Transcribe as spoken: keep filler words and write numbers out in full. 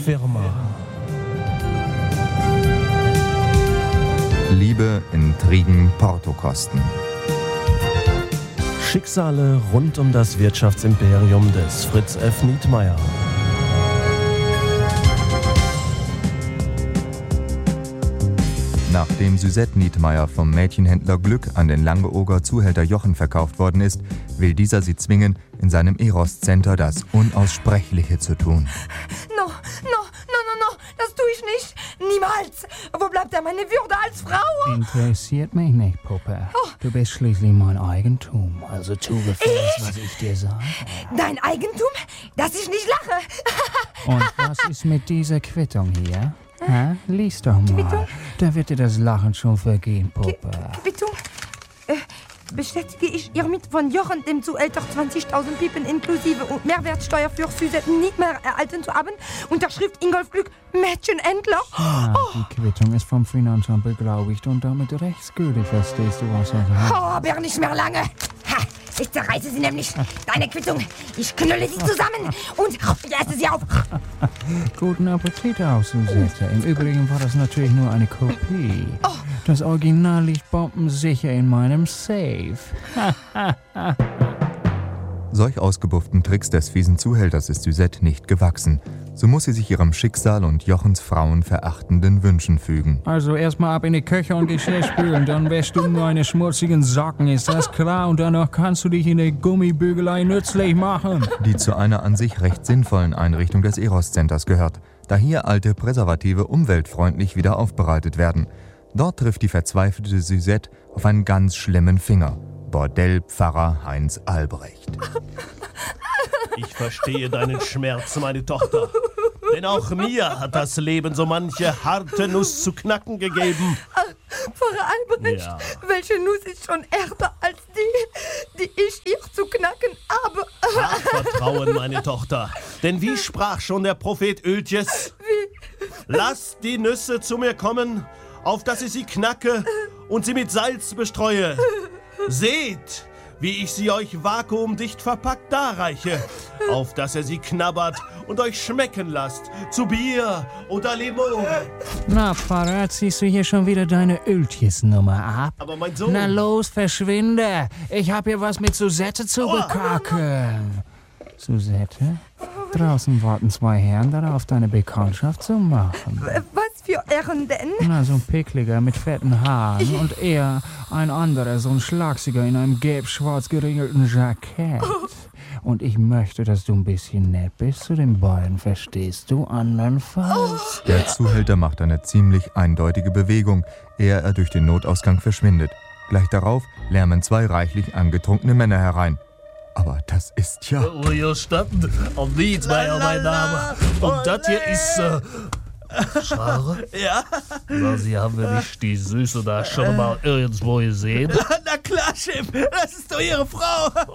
Firma. Liebe, Intrigen, Portokosten. Schicksale rund um das Wirtschaftsimperium des Fritz F. Nietmeyer. Nachdem Suzette Nietmeyer vom Mädchenhändler Glück an den Langeoger Zuhälter Jochen verkauft worden ist, will dieser sie zwingen, in seinem Eros-Center das Unaussprechliche zu tun. No, no, no, no, no, das tue ich nicht. Niemals. Wo bleibt da meine Würde als Frau? Interessiert mich nicht, Puppe. Oh. Du bist schließlich mein Eigentum. Also tu gefälligst, was ich dir sage. Dein Eigentum? Dass ich nicht lache. Und was ist mit dieser Quittung hier? Hä? Lies doch mal. Quittung? Da wird dir das Lachen schon vergehen, Puppe. Quittung? Äh, bestätige ich hiermit von Jochen dem Zuhälter zwanzigtausend Pipen inklusive und Mehrwertsteuer für Suzette nicht mehr erhalten zu haben. Unterschrift Ingolf Glück, Mädchenhändler. Ja, Oh. die Quittung ist vom Finanzamt beglaubigt und damit rechtsgültig, verstehst du, was er sagt? Oh, aber nicht mehr lange. Ha, ich zerreiße sie nämlich. Deine Quittung. Ich knülle sie zusammen und ich esse sie auf. Guten Appetit auch, Suzette. Im Übrigen war das natürlich nur eine Kopie. Oh. Das Original liegt bombensicher in meinem Safe. Solch ausgebufften Tricks des fiesen Zuhälters ist Suzette nicht gewachsen. So muss sie sich ihrem Schicksal und Jochens frauenverachtenden Wünschen fügen. Also erstmal ab in die Küche und Geschirr spülen, dann wäschst du meine schmutzigen Socken, ist das klar? Und danach kannst du dich in der Gummibügelei nützlich machen. Die zu einer an sich recht sinnvollen Einrichtung des Eros-Centers gehört, da hier alte Präservative umweltfreundlich wieder aufbereitet werden. Dort trifft die verzweifelte Suzette auf einen ganz schlimmen Finger. Bordellpfarrer Heinz Albrecht. Ich verstehe deinen Schmerz, meine Tochter. Denn auch mir hat das Leben so manche harte Nuss zu knacken gegeben. Pfarrer Albrecht, Ja. welche Nuss ist schon härter als die, die ich ihr zu knacken habe? Hab Vertrauen, meine Tochter. Denn wie sprach schon der Prophet Öltjes? Lasst die Nüsse zu mir kommen, auf dass ich sie knacke und sie mit Salz bestreue. Seht, wie ich sie euch vakuumdicht verpackt darreiche, auf dass ihr sie knabbert und euch schmecken lasst, zu Bier oder Limon. Na, Pfarrer, ziehst du hier schon wieder deine Öltjes-Nummer ab? Aber mein Sohn... Na los, verschwinde! Ich hab hier was mit Suzette zu bekacken. Suzette, draußen warten zwei Herren darauf, deine Bekanntschaft zu machen. Was für Herren denn? Na, so ein Pickliger mit fetten Haaren und er, ein anderer, so ein Schlagsiger in einem gelb-schwarz geringelten Jackett. Und ich möchte, dass du ein bisschen nett bist zu den beiden, verstehst du? Andernfalls... Der Zuhälter macht eine ziemlich eindeutige Bewegung, ehe er durch den Notausgang verschwindet. Gleich darauf lärmen zwei reichlich angetrunkene Männer herein. Aber das ist ja... Hier stand am Nietmeyer mein Name. Und das hier ist... Äh, Schare? Ja? Na, Sie haben wir nicht die Süße da schon mal irgendwo gesehen? Na klar, Chef, das ist doch Ihre Frau.